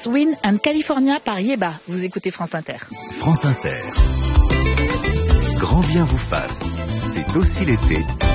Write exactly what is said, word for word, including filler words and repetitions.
Wind and California par Yeba. Vous écoutez France Inter. France Inter. Grand bien vous fasse. C'est aussi l'été.